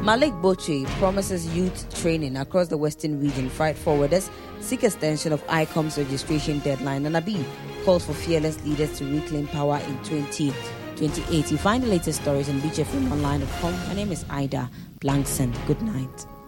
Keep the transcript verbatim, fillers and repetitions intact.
Malik Boche promises youth training across the Western region. Fight forwarders seek extension of I COM's registration deadline. And Abi calls for fearless leaders to reclaim power in twenty twenty-eight. You find the latest stories on beach f m online dot com. My name is Ida Blankson. Good night.